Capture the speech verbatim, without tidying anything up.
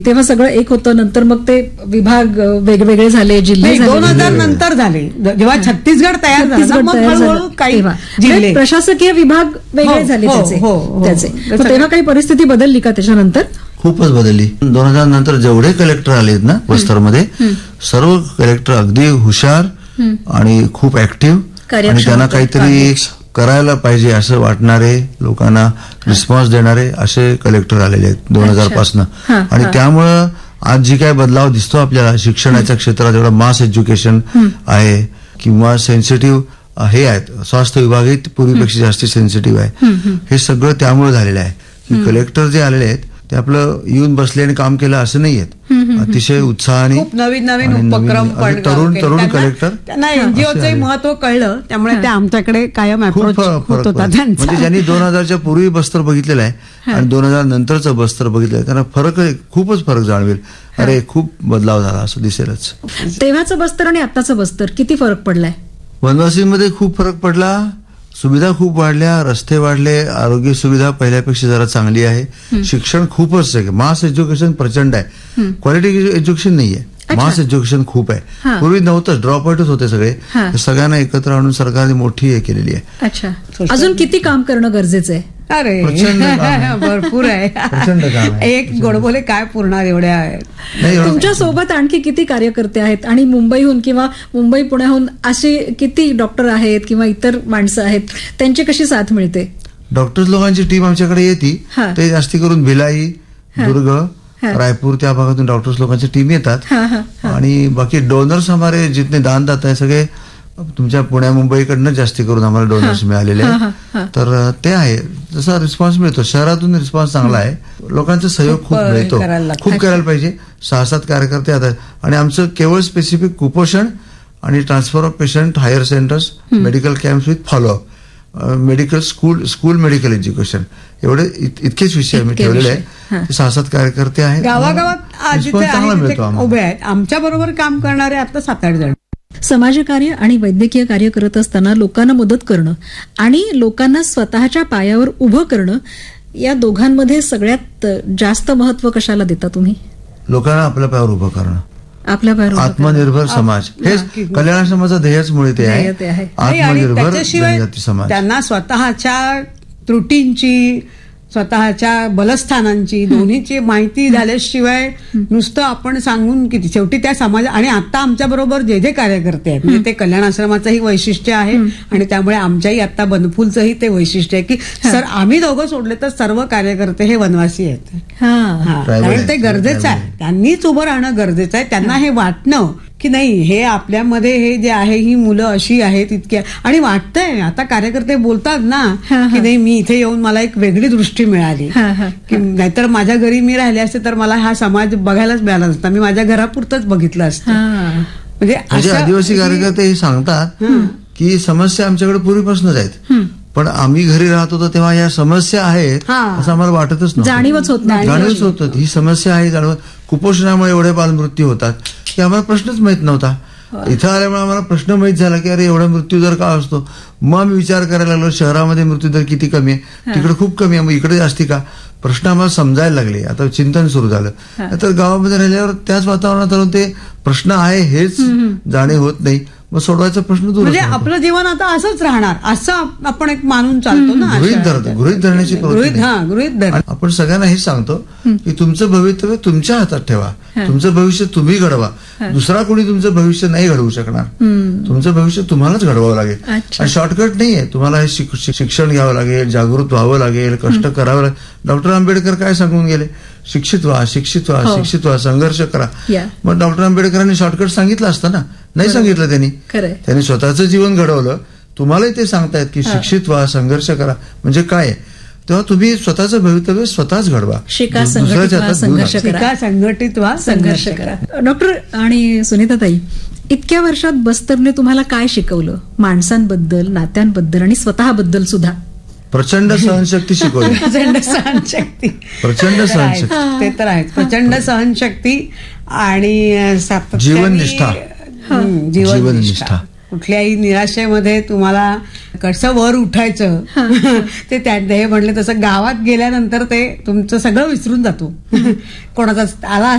तेव्हा सगळं एक होतं, नंतर मग ते विभाग वेगवेगळे झाले, जिल्हे दोन हजार नंतर झाले जेव्हा छत्तीसगड तयार झाला, मग हळूहळू काही जिल्हे प्रशासकीय विभाग वेगळे झाले त्याचे त्याचे तेव्हा काही परिस्थिती बदलली का त्याच्यानंतर? खूपच बदलली. दोन हजार नंतर जेवढे कलेक्टर आलेत ना बस्तरमध्ये, सर्व कलेक्टर अगदी हुशार आणि खूप ऍक्टिव्ह आणि त्यांना काहीतरी करायला पाहिजे असं वाटणारे, लोकांना रिस्पॉन्स देणारे असे कलेक्टर आलेले आहेत दोन हजार पासून. आणि त्यामुळं आज जी काय बदलाव दिसतो आपल्याला शिक्षणाच्या क्षेत्रात, एवढं मास एज्युकेशन आहे किंवा सेन्सिटिव्ह हे आहेत, स्वास्थ्य विभागही पूर्वीपेक्षा जास्त सेन्सिटिव्ह आहे, हे सगळं त्यामुळे झालेलं आहे की कलेक्टर जे आलेले आहेत ते आपलं येऊन बसले आणि काम केलं असं नाहीये. अतिशय उत्साहाने नवीन नवीन उपक्रम तरुण तरुण कलेक्टर त्यांना एनजीओचं महत्व कळलं, त्यामुळे ते आमच्याकडे कायम अप्रोच होत होता. म्हणजे ज्यांनी दोन हजारच्या पूर्वी बस्तर बघितलेलं आहे आणि दोन हजार नंतरचं बस्तर बघितलंय त्यांना फरक, खूपच फरक जाणवेल. अरे खूप बदलाव झाला असं दिसेलच. तेव्हाचं बस्तर आणि आत्ताचं बस्तर किती फरक पडलाय? वनवासीमध्ये खूप फरक पडला. सुविधा खूप वाढल्या, रस्ते वाढले, आरोग्य सुविधा पहिल्यापेक्षा जरा चांगली आहे. शिक्षण खूपच आहे, मास एज्युकेशन प्रचंड आहे, क्वालिटी एज्युकेशन नाहीये, मास एज्युकेशन खूप आहे. पूर्वी नव्हतं, ड्रॉप आउटच होते सगळे. सगळ्यांना एकत्र आणून सरकारने मोठी हे केलेली आहे. अच्छा, अजून किती काम करणं गरजेचं आहे? अरे भरपूर आहे, प्रचंड काम. एक गोडबोले काय पुरणार एवढ्या आहेत. तुमच्या सोबत आणखी किती कार्यकर्ते आहेत आणि मुंबईहून किंवा मुंबई पुण्याहून असे किती डॉक्टर आहेत किंवा इतर माणसं आहेत, त्यांची कशी साथ मिळते? डॉक्टर्स लोकांची टीम आमच्याकडे येते, ते जास्ती करून भिलाई, दुर्ग, रायपूर त्या भागातून डॉक्टर्स लोकांची टीम येतात. आणि बाकी डोनर्स हमारे जितने दानदाता आहे सगळे तुमच्या पुण्या मुंबईकडनं जास्ती करून आम्हाला डोनर्स मिळालेले आहेत. तर ते आहे, जसा रिस्पॉन्स मिळतो शहरातून रिस्पॉन्स चांगला आहे, लोकांचा सहयोग खूप मिळतो, खूप करायला पाहिजे. सहा सात कार्यकर्ते आहेत आणि आमचं केवळ स्पेसिफिक कुपोषण आणि transfer of patient, higher centres, medical camps with follow up, medical school school medical education, एवढे इतकेच विषय आम्ही ठेवलेले आहे. सहा सात कार्यकर्ते आहेत, गावागावात चांगला मिळतो. उभे आहेत आमच्या बरोबर काम करणारे आता सात आठ जण. समाजकार्य आणि वैद्यकीय कार्य करत असताना लोकांना मदत करणं आणि लोकांना स्वतःच्या पायावर उभं करणं, या दोघांमध्ये सगळ्यात जास्त महत्व कशाला देता तुम्ही? लोकांना आपल्या पायावर उभं करणं, आपल्या पायावर आत्मनिर्भर समाज, हेच कल्याण समाजाचं ध्येयच मुळे ते आहे, आत्मनिर्भर जनजाती समाज. त्यांना स्वतःच्या त्रुटींची, स्वतःच्या बलस्थानांची, दोन्हीची माहिती झाल्याशिवाय नुसतं आपण सांगून किती, शेवटी त्या समाज. आणि आता आमच्या बरोबर जे जे कार्यकर्ते आहेत, म्हणजे ते कल्याण आश्रमाचंही वैशिष्ट्य आहे आणि त्यामुळे आमच्याही आता बनफुलचंही ते वैशिष्ट्य आहे की सर आम्ही दोघं सोडले तर सर्व कार्यकर्ते हे वनवासी आहेत. कारण ते गरजेचं आहे, त्यांनीच उभं राहणं गरजेचं आहे. त्यांना हे वाटणं की नाही, हे आपल्यामध्ये हे जे आहे, ही मुलं अशी आहेत इतक्या, आणि वाटतंय आता कार्यकर्ते बोलतात ना की नाही मी इथे येऊन मला एक वेगळी दृष्टी मिळाली, की नाहीतर माझ्या घरी मी राहिले असते तर मला हा समाज बघायलाच मिळाला नसता, मी माझ्या घरापुरतच बघितलं असतं. म्हणजे आदिवासी कार्यकर्ते हे सांगतात की समस्या आमच्याकडे पूर्वीपासूनच आहेत, पण आम्ही घरी राहत होतो तेव्हा या समस्या आहेत असं आम्हाला वाटतच नव्हतं, जाणीवच होत जाणीवच होत ही समस्या आहे. जाणवत कुपोषणामुळे एवढे बालमृत्यू होतात की आम्हाला प्रश्नच माहित नव्हता. इथं आल्यामुळे आम्हाला प्रश्न माहित झाला की अरे एवढा मृत्यू दर का असतो. मग आम्ही विचार करायला लागलो शहरामध्ये मृत्यू दर किती कमी आहे, तिकडे खूप कमी आहे, मग इकडे जास्ती का, प्रश्न आम्हाला समजायला लागले. आता चिंतन सुरू झालं. तर गावामध्ये राहिल्यावर त्याच वातावरणात राहून ते प्रश्न आहे हेच जाणीव होत नाही, मग सोडवायचा प्रश्न दूर. म्हणजे आपलं जीवन आता असंच राहणार असं आपण एक मानून चालतो ना, गृहित धरतो, गृहित धरण्याची गृहित धर. आपण सगळ्यांना हेच सांगतो की तुमचं भवितव्य तुमच्या हातात ठेवा, तुमचं भविष्य तुम्ही घडवा, दुसरा कोणी तुमचं भविष्य नाही घडवू शकणार. तुमचं भविष्य तुम्हालाच घडवावं लागेल. आणि शॉर्टकट नाहीये, तुम्हाला हे शिक्षण घ्यावं लागेल, जागृत व्हावं लागेल, कष्ट करावं लागेल. डॉक्टर आंबेडकर काय सांगून गेले, शिक्षित व्हा, शिक्षित व्हा, शिक्षित व्हा, संघर्ष करा. मग डॉक्टर आंबेडकरांनी शॉर्टकट सांगितलं असतं ना, नाही सांगितलं त्यांनी. त्यांनी स्वतःचं जीवन घडवलं. तुम्हालाही ते सांगतायत की शिक्षित व्हा, संघर्ष करा, म्हणजे काय, तेव्हा तुम्ही स्वतःचं भवितव्य स्वतःच घडवा, शिका, संघटित व्हा, संघर्ष करा. डॉक्टर आणि सुनीताताई, इतक्या वर्षात बस्तरने तुम्हाला काय शिकवलं, माणसांबद्दल, नात्यांबद्दल आणि स्वतःबद्दल सुद्धा? प्रचंड सहनशक्ती शिकवली. प्रचंड सहनशक्ती प्रचंड सहनशक्ती ते तर आहे. प्रचंड सहनशक्ती आणि जीवननिष्ठा, जीवननिष्ठा. कुठल्याही निराशेमध्ये तुम्हाला कसं वर उठायचं ते हे म्हणले तसं गावात गेल्यानंतर ते तुमचं सगळं विसरून जातो. कोणाचा आला